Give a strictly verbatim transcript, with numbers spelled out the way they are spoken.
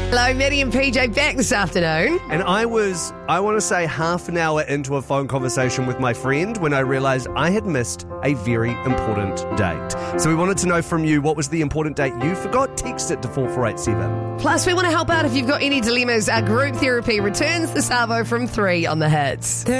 Hello, Maddie and P J back this afternoon. And I was, I want to say, half an hour into a phone conversation with my friend when I realised I had missed a very important date. So we wanted to know from you, what was the important date you forgot? Text it to four four eight seven. Plus, we want to help out if you've got any dilemmas. Our group therapy returns this Arvo from three on the Hits.